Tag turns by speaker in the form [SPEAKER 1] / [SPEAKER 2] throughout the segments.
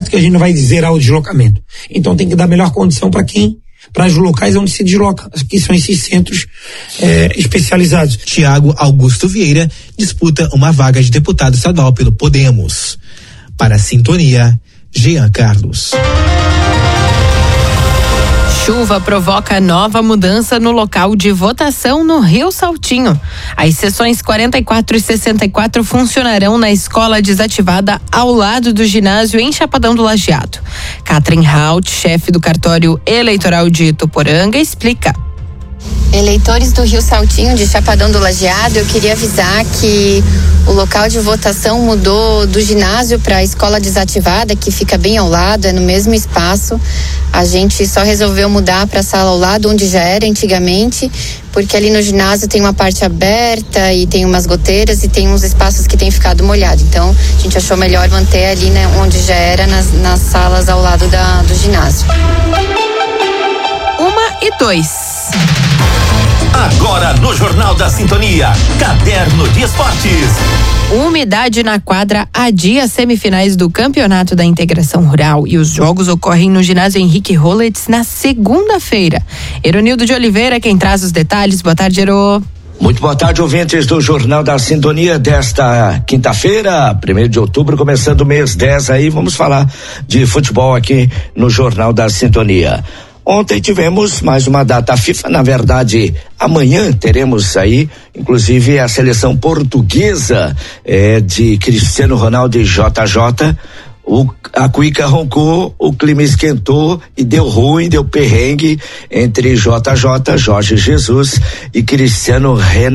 [SPEAKER 1] certo que a gente não vai zerar o deslocamento. Então tem que dar melhor condição para os locais onde se desloca, que são esses centros especializados.
[SPEAKER 2] Tiago Augusto Vieira disputa uma vaga de deputado estadual pelo Podemos. Para a Sintonia, Jean Carlos.
[SPEAKER 3] Chuva provoca nova mudança no local de votação no Rio Saltinho. As sessões 44 e 64 funcionarão na escola desativada ao lado do ginásio em Chapadão do Lajeado. Catherine Haut, chefe do cartório eleitoral de Ituporanga, explica.
[SPEAKER 4] Eleitores do Rio Saltinho, de Chapadão do Lajeado, eu queria avisar que o local de votação mudou do ginásio para a escola desativada, que fica bem ao lado, é no mesmo espaço. A gente só resolveu mudar para a sala ao lado, onde já era antigamente, porque ali no ginásio tem uma parte aberta e tem umas goteiras e tem uns espaços que tem ficado molhado. Então, a gente achou melhor manter ali, né, onde já era, nas salas ao lado do ginásio.
[SPEAKER 3] 1:02.
[SPEAKER 5] Agora no Jornal da Sintonia, Caderno de Esportes.
[SPEAKER 3] Umidade na quadra adia as semifinais do Campeonato da Integração Rural e os jogos ocorrem no ginásio Henrique Rollets na segunda-feira. Eronildo de Oliveira, quem traz os detalhes. Boa tarde, Ero.
[SPEAKER 6] Muito boa tarde, ouvintes do Jornal da Sintonia desta quinta-feira, 1º de outubro, começando o mês 10 aí, vamos falar de futebol aqui no Jornal da Sintonia. Ontem tivemos mais uma data FIFA, na verdade, amanhã teremos aí, inclusive, a seleção portuguesa de Cristiano Ronaldo e JJ. A cuíca roncou, o clima esquentou e deu ruim, deu perrengue entre JJ, Jorge Jesus e Cristiano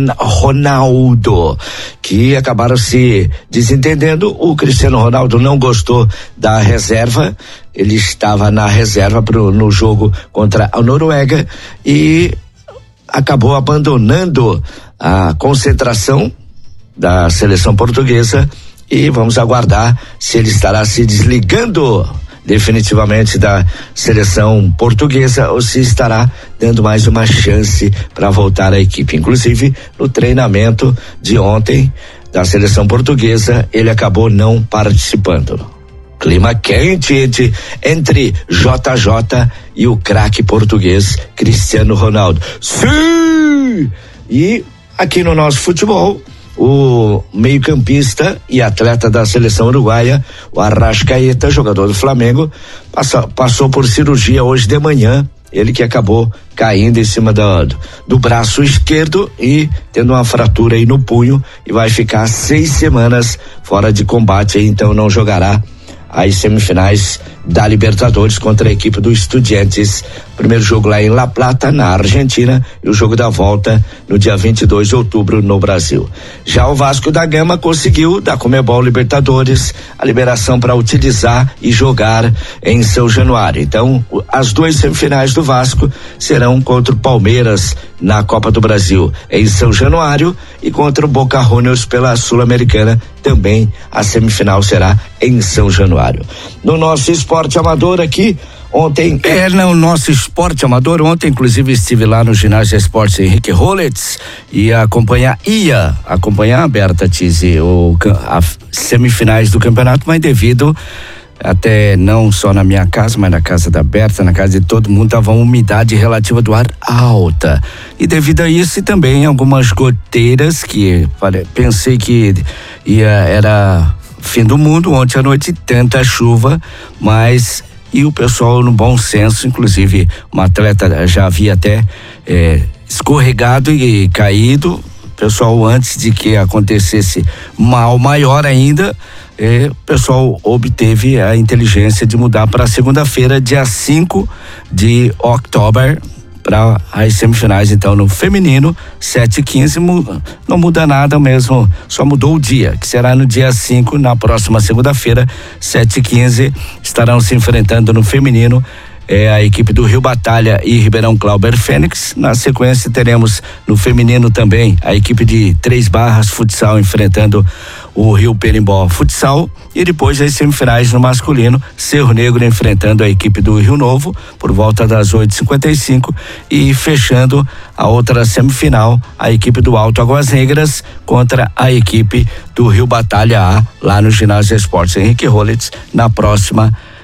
[SPEAKER 6] Ronaldo, que acabaram se desentendendo. O Cristiano Ronaldo não gostou da reserva, ele estava na reserva no jogo contra a Noruega e acabou abandonando a concentração da seleção portuguesa. E vamos aguardar se ele estará se desligando definitivamente da seleção portuguesa ou se estará dando mais uma chance para voltar à equipe. Inclusive, no treinamento de ontem da seleção portuguesa, ele acabou não participando. Clima quente entre JJ e o craque português Cristiano Ronaldo. Sim! E aqui no nosso futebol, o meio-campista e atleta da seleção uruguaia, o Arrascaeta, jogador do Flamengo, passou por cirurgia hoje de manhã. Ele que acabou caindo em cima do braço esquerdo e tendo uma fratura aí no punho e vai ficar 6 semanas fora de combate, então não jogará as semifinais da Libertadores contra a equipe do Estudiantes. Primeiro jogo lá em La Plata, na Argentina, e o jogo da volta no dia 22 de outubro no Brasil. Já o Vasco da Gama conseguiu da Conmebol Libertadores a liberação para utilizar e jogar em São Januário. Então, as 2 semifinais do Vasco serão contra o Palmeiras na Copa do Brasil em São Januário e contra o Boca Juniors pela Sul-Americana. Também a semifinal será em São Januário. No nosso esporte amador aqui, ontem... no nosso esporte amador, ontem inclusive estive lá no ginásio Esportes Henrique Rollets e ia acompanhar a Berta Tizzi, as semifinais do campeonato, mas devido até não só na minha casa, mas na casa da Berta, na casa de todo mundo, tava uma umidade relativa do ar alta. E devido a isso e também algumas goteiras que pensei que era fim do mundo ontem à noite, tanta chuva, mas e o pessoal no bom senso, inclusive uma atleta já havia até escorregado e caído. O pessoal, antes de que acontecesse mal maior ainda, o pessoal obteve a inteligência de mudar para segunda-feira, dia 5 de outubro, para as semifinais, então, no feminino, 7h15, não muda nada mesmo, só mudou o dia, que será no dia 5, na próxima segunda-feira, 7h15, estarão se enfrentando no feminino a equipe do Rio Batalha e Ribeirão Clauber Fênix. Na sequência teremos no feminino também a equipe de Três Barras Futsal enfrentando o Rio Perimbó Futsal, e depois as semifinais no masculino, Cerro Negro enfrentando a equipe do Rio Novo por volta das 8h55 e fechando a outra semifinal, a equipe do Alto Águas Negras contra a equipe do Rio Batalha A, lá no ginásio Esportes Henrique Rollets, na próxima